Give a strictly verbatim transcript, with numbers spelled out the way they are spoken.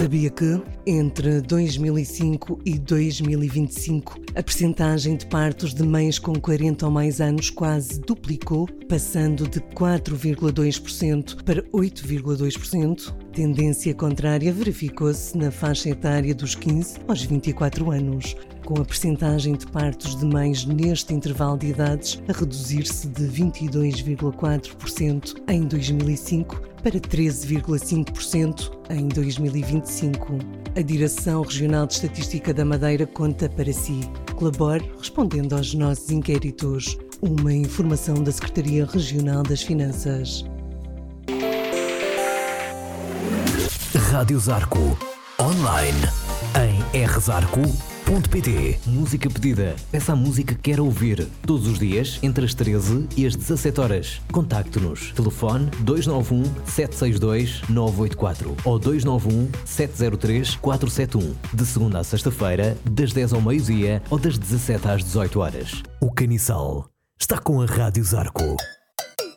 Sabia que, entre dois mil e cinco e dois mil e vinte e cinco, a percentagem de partos de mães com quarenta ou mais anos quase duplicou, passando de quatro vírgula dois por cento para oito vírgula dois por cento? Tendência contrária verificou-se na faixa etária dos quinze aos vinte e quatro anos, com a percentagem de partos de mães neste intervalo de idades a reduzir-se de vinte e dois vírgula quatro por cento em dois mil e cinco para treze vírgula cinco por cento em dois mil e vinte e cinco. A Direção Regional de Estatística da Madeira conta para si. Colabore respondendo aos nossos inquéritos. Uma informação da Secretaria Regional das Finanças. Rádio Zarco. Online. Em r zarco ponto p t. Música pedida. Peça a música que quer ouvir. Todos os dias, entre as treze e as dezassete horas. Contacte-nos. Telefone dois nove um, sete seis dois, nove oito quatro ou dois nove um, sete zero três, quatro sete um. De segunda a sexta-feira, das dez ao meio-dia ou das dezassete às dezoito horas. O Caniçal está com a Rádio Zarco.